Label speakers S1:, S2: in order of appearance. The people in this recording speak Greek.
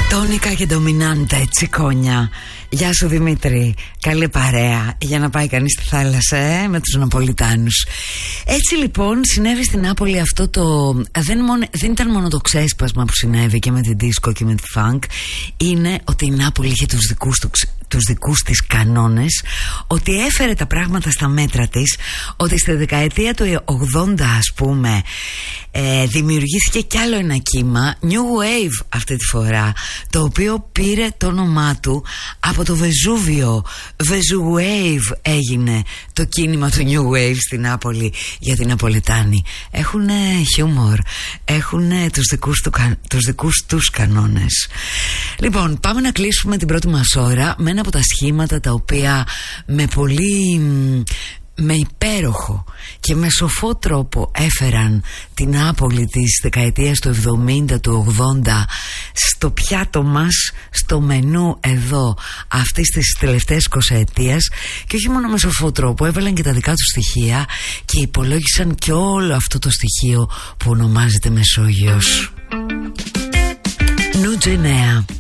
S1: Τόνικα και ντομινάντε, τσικόνια. Γεια σου Δημήτρη, καλή παρέα για να πάει κανείς στη θάλασσα με τους Ναπολιτάνους. Έτσι λοιπόν συνέβη στην Νάπολη αυτό το... Δεν ήταν μόνο το ξέσπασμα που συνέβη και με την δίσκο και με τη φανκ. Είναι ότι η Νάπολη είχε τους δικούς της κανόνες, ότι έφερε τα πράγματα στα μέτρα της, ότι στη δεκαετία του 80 ας πούμε δημιουργήθηκε κι άλλο ένα κύμα, New Wave αυτή τη φορά, το οποίο πήρε το όνομά του από το Βεζούβιο. Wave έγινε το κίνημα του New Wave στην Νάπολη, για την Ναπολιτάνοι έχουν χιούμορ, έχουν τους δικούς τους κανόνες. Λοιπόν, πάμε να κλείσουμε την πρώτη μας ώρα με ένα από τα σχήματα τα οποία με υπέροχο και με σοφό τρόπο έφεραν την Νάπολη της δεκαετίας του 70, του 80 στο πιάτο μας, στο μενού εδώ αυτής της τελευταίας 20 ετίας, και όχι μόνο με σοφό τρόπο, έβαλαν και τα δικά τους στοιχεία και υπολόγισαν και όλο αυτό το στοιχείο που ονομάζεται Μεσόγειος. Νου Τζενέα.